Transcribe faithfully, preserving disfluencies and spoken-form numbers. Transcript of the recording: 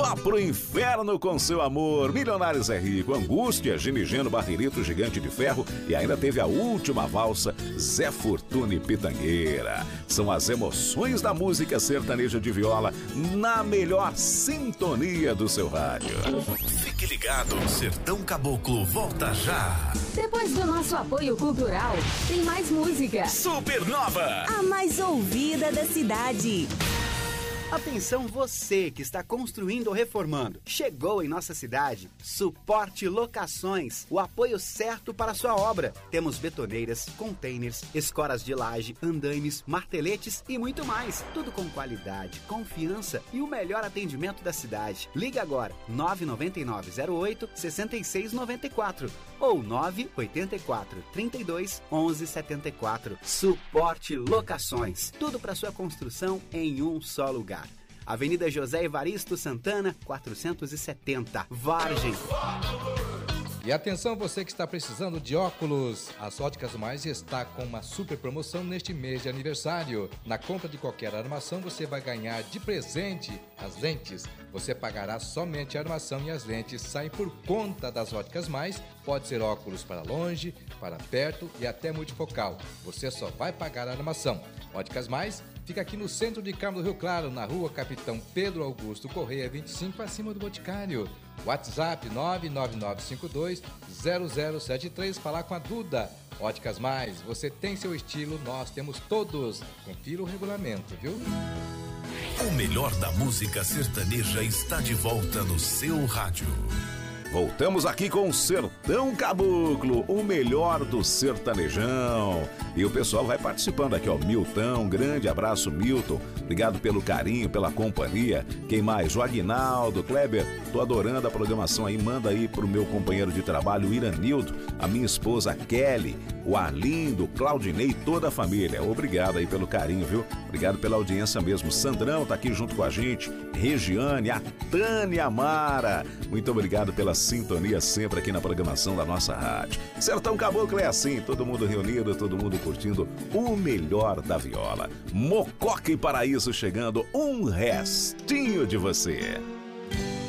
Só pro inferno com seu amor. Milionários é Rico, Angústia, Gimigeno, Barrerito, Gigante de Ferro e ainda teve a última valsa, Zé Fortuna e Pitangueira. São as emoções da música sertaneja de viola na melhor sintonia do seu rádio. Fique ligado, Sertão Caboclo volta já. Depois do nosso apoio cultural, tem mais música. Supernova, a mais ouvida da cidade. Atenção você que está construindo ou reformando. Chegou em nossa cidade Suporte Locações, o apoio certo para a sua obra. Temos betoneiras, containers, escoras de laje, andaimes, marteletes e muito mais. Tudo com qualidade, confiança e o melhor atendimento da cidade. Ligue agora nove nove nove zero oito seis seis nove quatro ou nove oito quatro, trinta e dois, onze setenta e quatro. Suporte Locações. Tudo para sua construção em um só lugar. Avenida José Evaristo Santana, quatrocentos e setenta, Vargem. E atenção você que está precisando de óculos, as Óticas Mais está com uma super promoção neste mês de aniversário. Na compra de qualquer armação você vai ganhar de presente as lentes. Você pagará somente a armação e as lentes saem por conta das Óticas Mais. Pode ser óculos para longe, para perto e até multifocal. Você só vai pagar a armação. Óticas Mais fica aqui no centro de Carmo do Rio Claro, na rua Capitão Pedro Augusto Correia vinte e cinco, acima do Boticário. WhatsApp nove nove nove cinco dois zero zero sete três, falar com a Duda. Óticas Mais, você tem seu estilo, nós temos todos. Confira o regulamento, viu? O melhor da música sertaneja está de volta no seu rádio. Voltamos aqui com o Sertão Caboclo, o melhor do sertanejão. E o pessoal vai participando aqui, ó. Milton, grande abraço, Milton. Obrigado pelo carinho, pela companhia. Quem mais? O Aguinaldo, Kleber. Tô adorando a programação aí. Manda aí pro meu companheiro de trabalho, o Iranildo, a minha esposa Kelly, o Arlindo, o Claudinei e toda a família. Obrigado aí pelo carinho, viu? Obrigado pela audiência mesmo. Sandrão tá aqui junto com a gente. Regiane, a Tânia Mara. Muito obrigado pela sintonia sempre aqui na programação da nossa rádio. Sertão Caboclo é assim, todo mundo reunido, todo mundo curtindo o melhor da viola. Mococa e Paraíso chegando, um restinho de você.